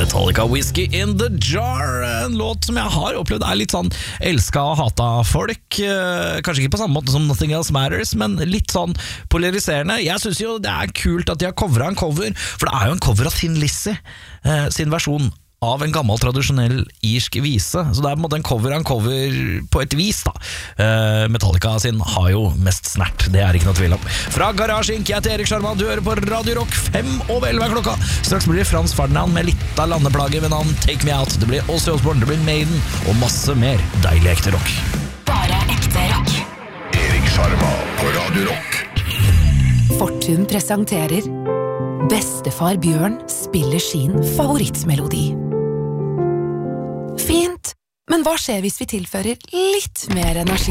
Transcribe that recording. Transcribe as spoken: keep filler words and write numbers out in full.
Metallica, Whiskey in the Jar. En låt som jeg har opplevd er litt sånn elsket og hatet av folk. Kanskje ikke på samme måte som Nothing Else Matters, men litt sånn polariserende. Jeg synes jo det er kult at de har coveret en cover, for det er jo en cover av Thin Lizzy sin versjon av en gammel tradisjonell irsk vise. Så det er på en måte en cover av en cover på et vis da. Metallica sin har jo mest snert, det er ikke noe tvil om. Fra Garage Inc, jeg heter Erik Sjarma, du hører på Radio Rock, fem over elleve klokka. Straks blir det Frans Ferdinand med litt av landeplage ved navn Take Me Out. Det blir Ozzy Osbourne, det blir Maiden og masse mer deilig ekte rock. Bare ekte rock. Erik Sjarma på Radio Rock. Fortun presenterer Bestefar Bjørn spiller sin favorittmelodi. Fint, men hva skjer hvis vi tilfører litt mer energi?